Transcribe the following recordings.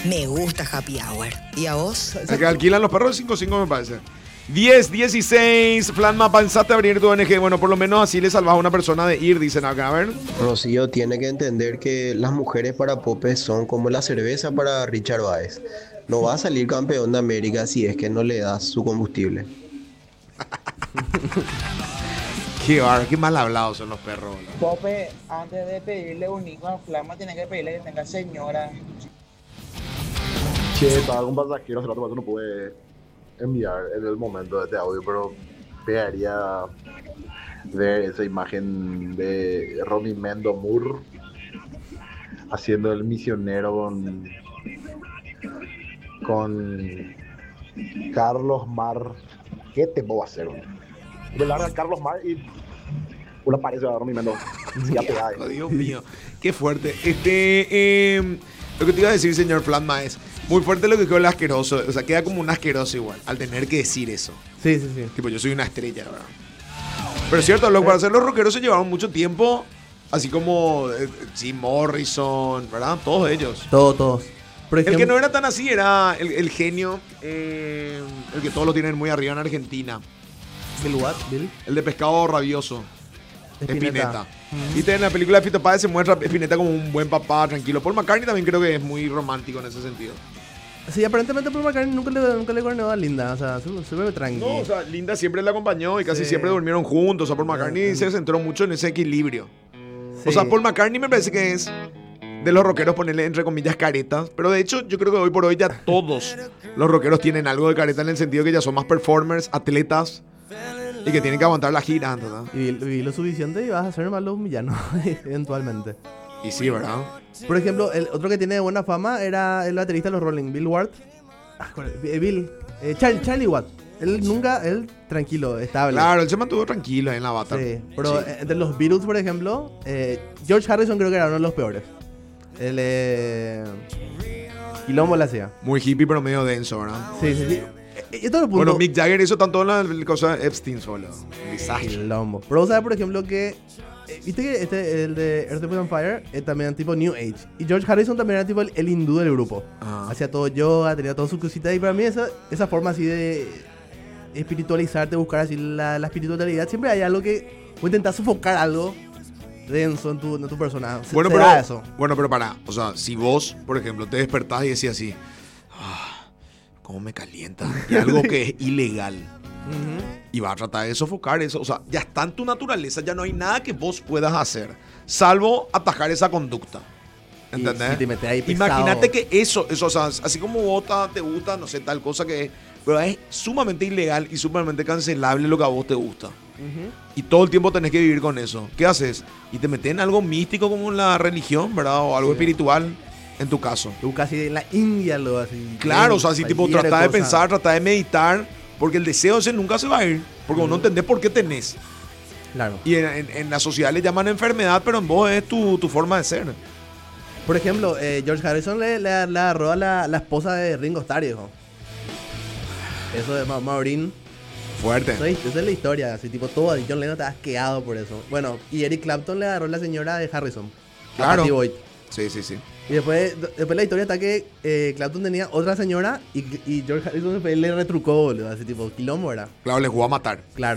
Me gusta Happy Hour. ¿Y a vos? Se que alquilan los perros de 5-5 me parece. 10-16, Flanma, ¿pensaste abrir tu ONG? Bueno, por lo menos así le salvas a una persona de ir, dicen acá, a ver. Rocío tiene que entender que las mujeres para Pope son como la cerveza para Richard Báez. No va a salir campeón de América si es que no le das su combustible. Qué mal hablados son los perros. ¿No? Pope, antes de pedirle un hijo a Flama, tiene que pedirle que tenga señora. Che, estaba con pasajeros, hace rato no pude enviar en el momento de este audio, pero pegaría ver esa imagen de Ronnie Mendo Moore haciendo el misionero con Carlos Mar. ¿Qué te puedo hacer? Le larga a Carlos Mar y una parece a Ronnie Mendo. Ya pegada. Dios mío, qué fuerte. Lo que te iba a decir, señor Flatma, es muy fuerte lo que quedó el asqueroso. O sea, queda como un asqueroso igual, al tener que decir eso. Sí, sí, sí. Tipo, yo soy una estrella, ¿verdad? Pero es cierto, para hacer los rockeros se llevaron mucho tiempo. Así como Jim Morrison, ¿verdad? Todos ellos. Todos. Por ejemplo, El que no era tan así era el genio, el que todos lo tienen muy arriba en Argentina. ¿Bill what? ¿Bill? El de Pescado Rabioso. Spinetta. Mm. Viste, en la película de Fito Páez se muestra a Spinetta como un buen papá, tranquilo. Paul McCartney también creo que es muy romántico en ese sentido. Sí, aparentemente Paul McCartney nunca le corneó a Linda. O sea, súper tranquilo. No, o sea, Linda siempre la acompañó y casi Sí. siempre durmieron juntos. O sea, Paul McCartney se centró mucho en ese equilibrio. Sí. O sea, Paul McCartney me parece que es de los rockeros ponerle entre comillas caretas. Pero de hecho, yo creo que hoy por hoy ya todos los rockeros tienen algo de careta en el sentido que ya son más performers, atletas y que tienen que aguantar la gira, ¿verdad? Y viví lo suficiente y vas a ser más los villanos, eventualmente. Y sí, ¿verdad? Por ejemplo, el otro que tiene buena fama era el baterista de los Rolling, Bill Ward. Charlie Watt. Él tranquilo, estable. Claro, él se mantuvo tranquilo ahí en la bata. Sí, pero Sí. entre los Beatles, por ejemplo, George Harrison creo que era uno de los peores. Él quilombo le hacía. Muy hippie, pero medio denso, ¿verdad? Sí, sí, sí. Y todo el punto. Bueno, Mick Jagger hizo tanto la cosa de Epstein solo. Un desastre. Quilombo. Pero sabes, por ejemplo, que viste que el de Earth, Wind and Fire también tipo New Age. Y George Harrison también era tipo el hindú del grupo. Ah. Hacía todo yoga, tenía todas sus cositas. Y para mí esa forma así de espiritualizarte, buscar así la espiritualidad, siempre hay algo que vos intentás sofocar algo denso en tu persona. Bueno, se pero, da eso. bueno, pero pará. O sea, si vos, por ejemplo, te despertás y decís así, cómo me calienta. Y algo que es ilegal. Y vas a tratar de sofocar eso. O sea, ya está en tu naturaleza, ya no hay nada que vos puedas hacer, salvo atajar esa conducta. ¿Entendés? Y si te metes ahí pesado. Imagínate que eso, o sea, así como vos te gusta, no sé, tal cosa que es, pero es sumamente ilegal y sumamente cancelable lo que a vos te gusta. Y todo el tiempo tenés que vivir con eso. ¿Qué haces? Y te metes en algo místico como la religión, ¿verdad? O algo espiritual, en tu caso. Tú casi en la India lo así. Claro, o sea, así tipo trata de pensar, trata de meditar, porque el deseo ese nunca se va a ir, porque vos no entendés por qué tenés. Claro. Y en la sociedad le llaman enfermedad, pero en vos es tu forma de ser. Por ejemplo, George Harrison le agarró a la esposa de Ringo Starr, hijo. Eso de Maureen. Fuerte. Esa es la historia, así tipo todo. John Lennon está asqueado por eso. Bueno, y Eric Clapton le agarró a la señora de Harrison. A Claro. Patty Boyd. Sí, sí, sí. Y después la historia está que Clapton tenía otra señora y George Harrison le retrucó, boludo. Así tipo, quilombo era. Claro, les jugó a matar. Claro.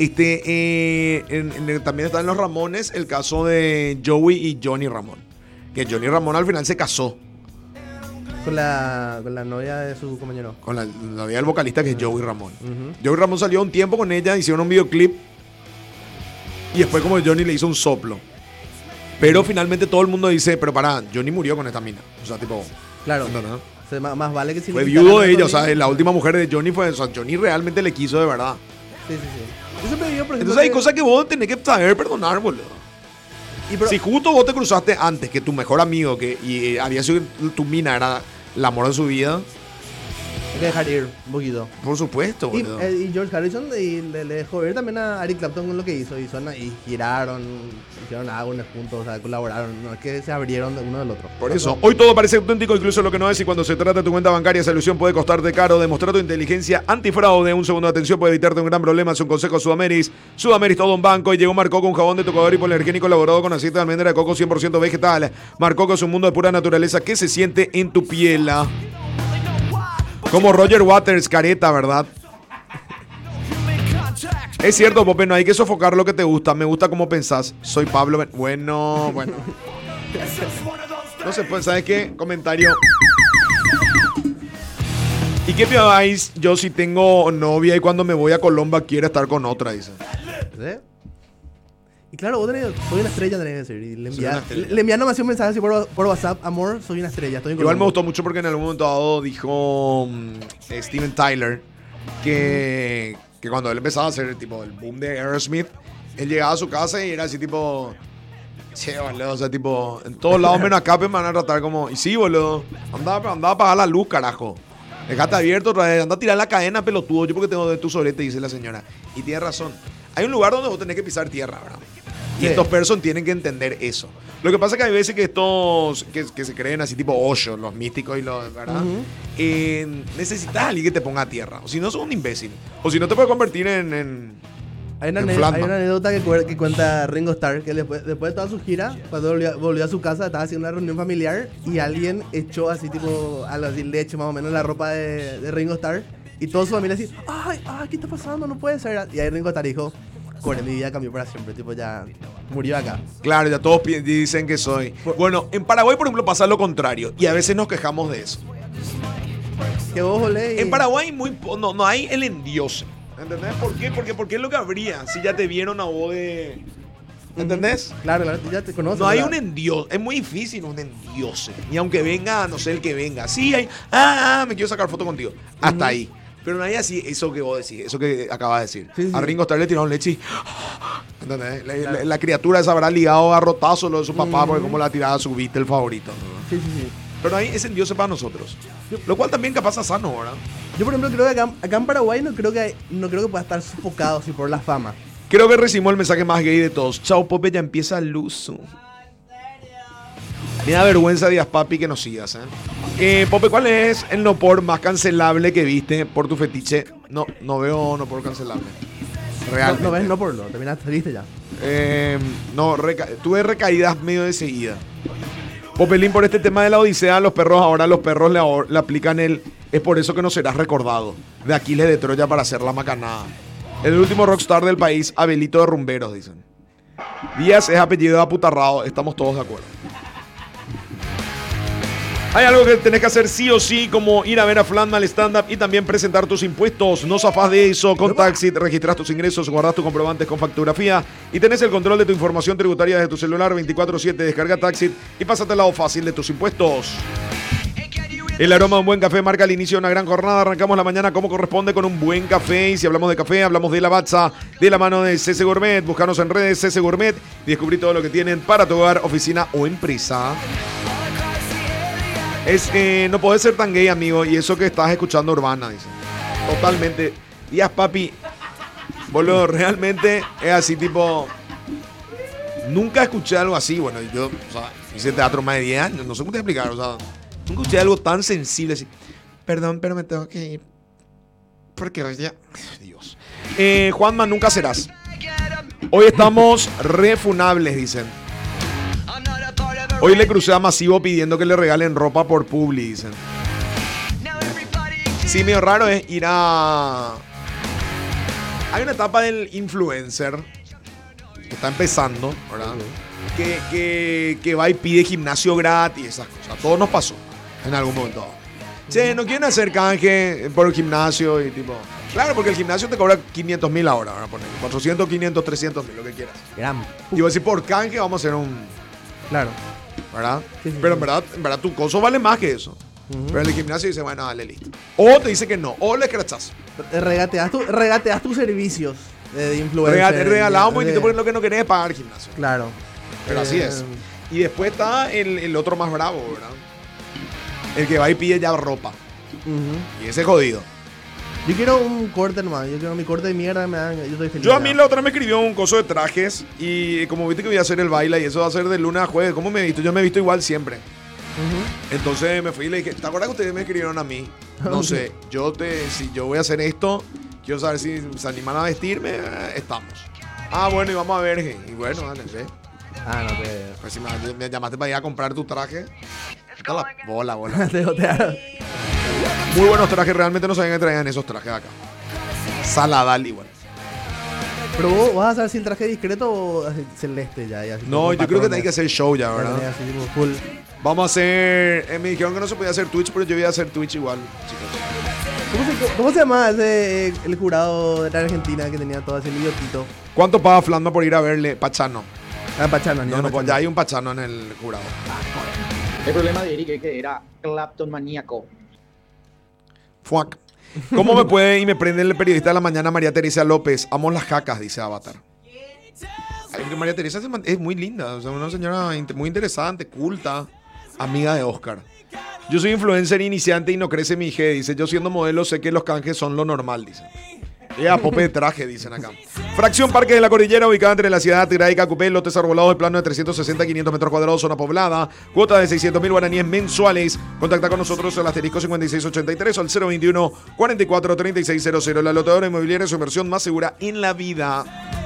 También está en los Ramones el caso de Joey y Johnny Ramón. Que Johnny Ramón al final se casó Con la novia de su compañero. con la novia del vocalista, que es Joey Ramón. Ujú. Joey Ramón salió un tiempo con ella, hicieron un videoclip. Y después como Johnny le hizo un soplo. Pero finalmente todo el mundo dice, pero pará, Johnny murió con esta mina. O sea, tipo... Claro. No, no. O sea, más vale que si Fue le viudo quitaran de a ella, o Johnny- sea, la última mujer de Johnny fue... O sea, Johnny realmente le quiso de verdad. Sí, sí, sí. Yo siempre digo, por ejemplo, Entonces hay que- cosas que vos tenés que saber perdonar, boludo. y pero- Si justo vos te cruzaste antes que tu mejor amigo y había sido tu mina, era el amor de su vida, Hay que dejar ir un poquito. Por supuesto, boludo. Y George Harrison le dejó ver también a Eric Clapton con lo que hizo. Y giraron, hicieron álbumes juntos, o sea, colaboraron. No es que se abrieron de uno del otro. Por eso, hoy todo parece auténtico, incluso lo que no es, y cuando se trata de tu cuenta bancaria, esa ilusión puede costarte caro. Demostrar tu inteligencia antifraude. Un segundo de atención puede evitarte un gran problema. Es un consejo Sudameris. Sudameris, todo un banco. Y llegó Marcoco, un jabón de tocador hipoalergénico elaborado con aceite de almendra de coco 100% vegetal. Marcoco es un mundo de pura naturaleza que se siente en tu piel. Como Roger Waters, careta, ¿verdad? Es cierto, Pope, no hay que sofocar lo que te gusta. Me gusta cómo pensás. Soy Pablo. Bueno. No se puede, ¿sabes qué? Comentario. ¿Y qué pidáis yo si tengo novia y cuando me voy a Colombia quiero estar con otra? Dice. ¿Sí? Y claro, vos soy una estrella, tenés que decir. Y una estrella. le enviaron nomás un mensaje así por WhatsApp: amor, soy una estrella. Estoy en Igual me Colombia. gustó mucho porque en algún momento dado dijo Steven Tyler que cuando él empezaba a hacer tipo el boom de Aerosmith, él llegaba a su casa y era así tipo, che, boludo, o sea, tipo, en todos lados menos acá me van a tratar como, y sí, boludo, anda a apagar la luz, carajo. Dejate abierto otra vez, anda a tirar la cadena, pelotudo, yo porque tengo de tu sobrete, dice la señora. Y tiene razón. Hay un lugar donde vos tenés que pisar tierra, ¿verdad? Y Sí. estos personas tienen que entender eso. Lo que pasa es que hay veces que estos que se creen así tipo Osho, los místicos y los, ¿verdad? Necesitas a alguien que te ponga a tierra. O si no, sos un imbécil. O si no, te puede convertir en Hay una Flatman. anécdota que cuenta Ringo Starr, que después de toda su gira, cuando volvió a su casa, estaba haciendo una reunión familiar y alguien echó así tipo, algo así, leche más o menos en la ropa de Ringo Starr. Y toda su familia así, ay, ¿qué está pasando? No puede ser. Y ahí Ringo Starr dijo, Core, mi vida cambió para siempre, tipo ya murió acá. Claro, ya todos dicen que soy. Bueno, en Paraguay, por ejemplo, pasa lo contrario. Y a veces nos quejamos de eso. Que vos olés y... En Paraguay no hay el endiose. ¿Entendés? ¿Por qué? Porque es lo que habría si ya te vieron a vos de... ¿Entendés? Claro, ya te conoces. No hay ¿verdad? un endiose. Es muy difícil un endiose. Ni aunque venga, no sé el que venga. Sí, hay... me quiero sacar foto contigo. Hasta ahí. Pero no hay así eso que vos decís, eso que acabas de decir. Sí, sí. A Ringo Starr le tiraron leche y... ¿Entendés? La criatura esa habrá ligado a rotazo lo de su papá porque como la tiraba su Beatle favorito. Sí, sí, sí. Pero ahí ese endiose para nosotros. Lo cual también capaz es sano, ¿verdad? Yo, por ejemplo, creo que acá en Paraguay no creo que pueda estar sofocado así por la fama. Creo que recibimos el mensaje más gay de todos. Chao, Pope, ya empieza el luso. Me da vergüenza, Díaz Papi, que nos sigas, Pope, ¿cuál es el no por más cancelable que viste por tu fetiche? No veo no por cancelable. Realmente. No ves, no por lo, terminaste, viste ya. Tuve recaídas medio de seguida. Popelín, por este tema de la odisea, los perros le aplican es por eso que no serás recordado. De Aquiles de Troya para hacer la macanada. El último rockstar del país, Abelito de Rumberos, dicen. Díaz es apellido de aputarrado, estamos todos de acuerdo. Hay algo que tenés que hacer sí o sí, como ir a ver a Flatman stand-up y también presentar tus impuestos. No zafás de eso. Con Taxit registras tus ingresos, guardas tus comprobantes con factografía y tenés el control de tu información tributaria desde tu celular 24/7. Descarga Taxit y pásate al lado fácil de tus impuestos. El aroma de un buen café marca el inicio de una gran jornada. Arrancamos la mañana como corresponde con un buen café. Y si hablamos de café, hablamos de Lavazza, de la mano de CC Gourmet. Búscanos en redes CC Gourmet y descubrí todo lo que tienen para tu hogar, oficina o empresa. No podés ser tan gay, amigo, y eso que estás escuchando Urbana, dice. Totalmente. Díaz, papi, boludo, realmente es así, tipo... Nunca escuché algo así, bueno, yo, o sea, hice teatro más de 10 años, no sé cómo te explicar, o sea, nunca escuché algo tan sensible así. Perdón, pero me tengo que ir. Porque hoy día... Dios. Juanma, nunca serás. Hoy estamos refunables, dicen. Hoy le crucé a Masivo pidiendo que le regalen ropa por Publi, dicen. Sí, medio raro es ir a... Hay una etapa del influencer que está empezando, ¿verdad? Que va y pide gimnasio gratis, esas cosas. Todo nos pasó en algún momento. Che, ¿no quieren hacer canje por el gimnasio? Y tipo... Claro, porque el gimnasio te cobra 500.000 ahora, ¿verdad? 400, 500, 300.000, lo que quieras. Gran. Y vos decís, por canje vamos a hacer un... Claro. ¿Verdad? Sí, sí, Pero sí. en verdad tu coso vale más que eso. Pero el gimnasio dice, bueno, dale, listo. O te dice que no, o le escrachas. Regateas tus servicios de influencer. Regalado un poquitito porque lo que no querés es pagar el gimnasio. Claro. Pero así es. Y después está el otro más bravo, ¿verdad? El que va y pide ya ropa. Ujú. Y ese es jodido. Yo quiero un corte nomás. Yo quiero mi corte de mierda. Yo estoy feliz. Yo a mí ya. la otra vez me escribió un coso de trajes y como viste que voy a hacer el baile y eso va a ser de lunes a jueves. ¿Cómo me he visto? Yo me he visto igual siempre. Ujú. Entonces me fui y le dije, ¿te acuerdas que ustedes me escribieron a mí? No sé, si yo voy a hacer esto, quiero saber si se animan a vestirme, estamos. Ah, bueno, y vamos a ver. Y bueno, no sé. Ah, no te. Pues si me llamaste para ir a comprar tu traje. Está la bola. te jotearon. Muy buenos trajes, realmente no sabían que traían esos trajes acá. Saladal igual. Pero vos vas a hacer sin traje discreto o así celeste ya. Y así No, como yo creo que patrones. hay que hacer show ya, Patrones ¿verdad? así tipo full. Vamos a hacer. Me dijeron que no se podía hacer Twitch, pero yo voy a hacer Twitch igual, chicos. ¿Cómo se llama ese, el jurado de la Argentina que tenía todo así el idiotito? ¿Cuánto paga Flandma por ir a verle? Pachano. Ah, Pachano, No, pues ya hay un Pachano en el jurado. El problema de Eric es que era Clapton maníaco. Fuck. ¿Cómo me puede y me prende el periodista de la mañana María Teresa López? Amo las jacas, dice Avatar. Ay, que María Teresa es muy linda, o sea, una señora muy interesante, culta, amiga de Oscar. Yo soy influencer iniciante y no crece mi G, dice. Yo siendo modelo sé que los canjes son lo normal, dice. Pope de traje, dicen acá. Fracción Parque de la Cordillera, ubicada entre la ciudad de Tiraica, Cupé, lotes arbolados de plano de 360 a 500 metros cuadrados, zona poblada, cuota de 600.000 guaraníes mensuales. Contacta con nosotros al asterisco 5683 al 021 44 3600. La lotadora inmobiliaria es su inversión más segura en la vida.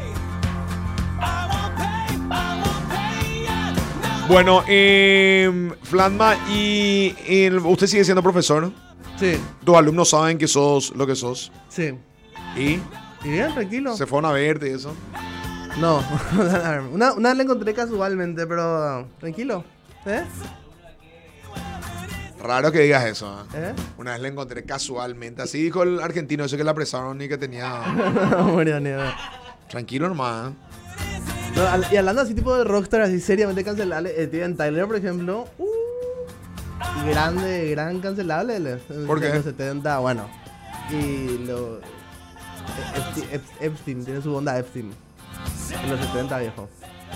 Bueno, Flandma, usted sigue siendo profesor. Sí, Tus alumnos saben que sos lo que sos. sí. Y Y bien, tranquilo. se fueron a verte y eso. No, una la encontré casualmente, pero tranquilo. ¿Eh? Raro que digas eso. ¿Eh? Una vez la encontré casualmente. Así dijo el argentino ese que la apresaron y que tenía. Murió, ni idea. Tranquilo, nomás. No, y hablando así tipo de rockstar, así seriamente cancelable, Steven Tyler, por ejemplo, gran cancelable ¿Por qué? en los 70, bueno. Y lo Epstein, tiene su onda Epstein. En los 70, viejo.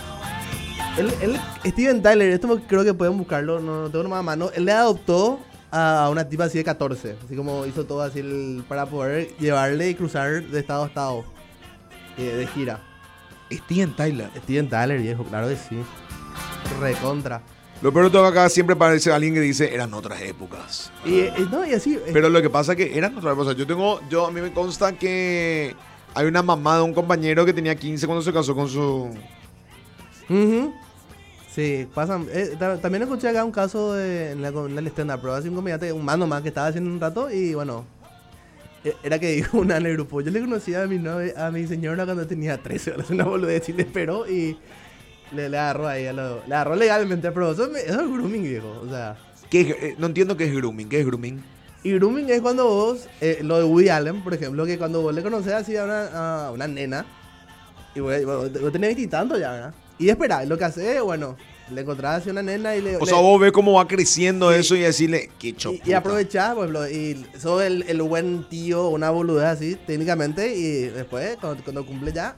Steven Tyler, esto creo que pueden buscarlo, no tengo nomás a mano. Él le adoptó a una tipa así de 14, así como hizo todo así para poder llevarle y cruzar de estado a estado, de gira. Steven Tyler. Steven Tyler, viejo, claro que sí. Recontra. Lo peor de todo acá siempre parece alguien que dice eran otras épocas. Y no, y así. Pero lo que pasa es que eran otras épocas. A mí me consta que hay una mamá de un compañero que tenía 15 cuando se casó con su. Ujú. Sí, pasan. También escuché acá un caso en el stand-up, pero hace un comediante, un mano más que estaba haciendo un rato y bueno. Era que dijo una en el grupo. Yo le conocía a mi señora cuando tenía 13 horas, una boludez y le esperó y le agarró ahí, le agarró legalmente, pero eso es grooming, viejo. O sea. No entiendo qué es grooming. ¿Qué es grooming? Y grooming es cuando vos, lo de Woody Allen, por ejemplo, que cuando vos le conocés así a una nena, y vos tenés 20 y tanto ya, ¿verdad? Y esperá, lo que haces, bueno, le encontrás así a una nena y le... O sea, vos ves cómo va creciendo eso y decirle, qué choputa. Y aprovechás, por ejemplo, y sos el buen tío, una boludez así, técnicamente, y después, cuando cumple ya...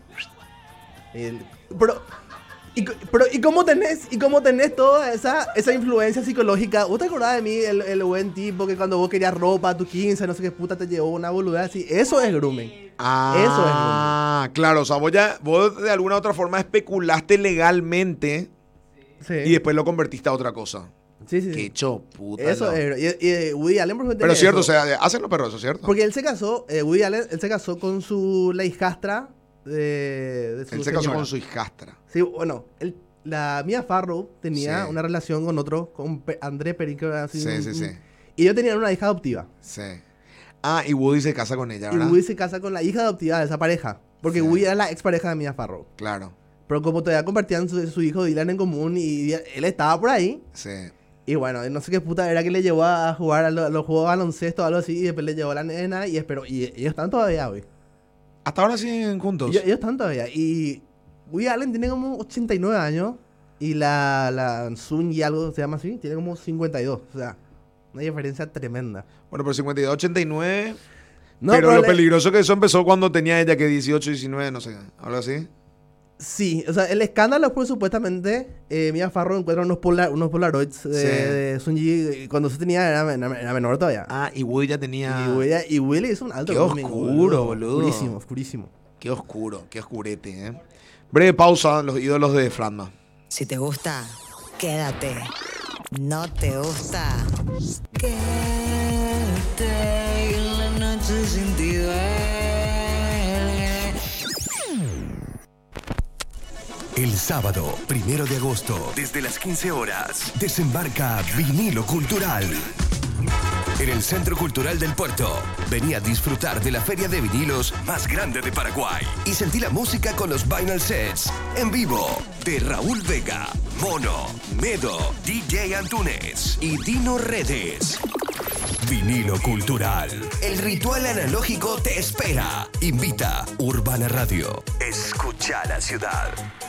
¿Y cómo tenés toda esa influencia psicológica? ¿Vos te acordás de mí, el buen tipo que cuando vos querías ropa a tus 15, no sé qué puta te llevó una boludez así? Eso es grooming. Ah, claro, o sea, vos de alguna u otra forma especulaste legalmente Sí. y después lo convertiste a otra cosa. Sí. Qué choputa. Eso ¿no? es. Y Woody Allen, por ejemplo, Pero tiene cierto, eso. o sea, hacen los perros, eso, ¿cierto? Porque él se casó, Woody Allen, él se casó con la hijastra de su Él se casó señora. con su hijastra. Sí, bueno, la Mia Farrow tenía Sí. una relación con otro, con André Perrin, que era así. Sí. Y ellos tenían una hija adoptiva. Sí. Ah, y Woody se casa con ella, Y ¿verdad? Woody se casa con la hija adoptiva de esa pareja. Porque Sí. Woody era la expareja de Mia Farrow. Claro, Pero como todavía compartían su hijo Dylan en común y él estaba por ahí. sí. Y bueno, no sé qué puta era que le llevó a jugar a los juegos de baloncesto o algo así. Y después le llevó a la nena y esperó. Y ellos están todavía, güey. Hasta ahora siguen juntos. Ellos están todavía. Y Woody Allen tiene como 89 años. Y la Sun y algo se llama así, tiene como 52. O sea, una diferencia tremenda. Bueno, pero 52, 89. No, pero lo le- peligroso que eso empezó cuando tenía ella que 18, 19, no sé, algo así. Sí, o sea, el escándalo fue supuestamente Mia Farrow encuentra unos Polaroids de Sunji cuando se tenía era menor todavía. Ah, y Woody ya tenía... Y Willy hizo un alto Qué grooming, oscuro, boludo. Oscurísimo, oscurísimo. Qué oscuro, qué oscurete, ¿eh? Breve pausa, los ídolos de Flatma. Si te gusta, quédate. No te gusta, quédate. En la noche sin ti duele. El sábado, 1 de agosto, desde las 15 horas, desembarca Vinilo Cultural. En el Centro Cultural del Puerto, vení a disfrutar de la feria de vinilos más grande de Paraguay y sentí la música con los Vinyl Sets en vivo de Raúl Vega, Mono, Medo, DJ Antunes y Dino Redes. Vinilo Cultural. El ritual analógico te espera. Invita Urbana Radio. Escucha la ciudad.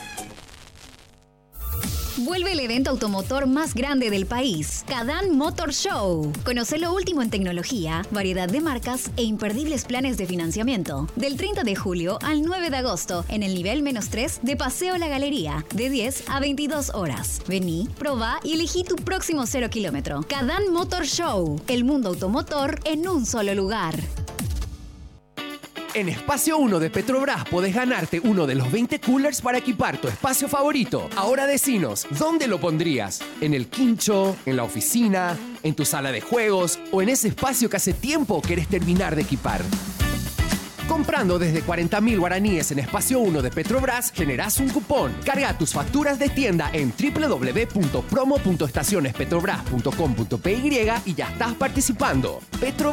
Vuelve el evento automotor más grande del país, Cadán Motor Show. Conoce lo último en tecnología, variedad de marcas e imperdibles planes de financiamiento. Del 30 de julio al 9 de agosto, en el nivel -3 de Paseo La Galería, de 10 a 22 horas. Vení, probá y elegí tu próximo 0 kilómetro. Cadán Motor Show, el mundo automotor en un solo lugar. En Espacio 1 de Petrobras podés ganarte uno de los 20 coolers para equipar tu espacio favorito. Ahora decinos, ¿dónde lo pondrías? ¿En el quincho? ¿En la oficina? ¿En tu sala de juegos? ¿O en ese espacio que hace tiempo querés terminar de equipar? Comprando desde 40.000 guaraníes en Espacio 1 de Petrobras, generás un cupón. Carga tus facturas de tienda en www.promo.estacionespetrobras.com.py y ya estás participando. Petrobras.